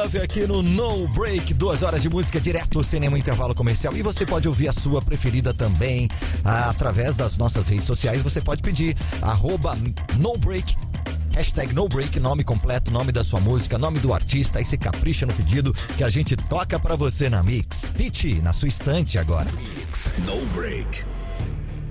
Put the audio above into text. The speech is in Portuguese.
Love aqui no No Break, 2 horas de música direto, sem nenhum intervalo comercial. E você pode ouvir a sua preferida também através das nossas redes sociais. Você pode pedir @NoBreak, #NoBreak, nome completo, nome da sua música, nome do artista. Aí você capricha no pedido que a gente toca pra você na Mix. Pitty, na sua estante agora. Mix No Break.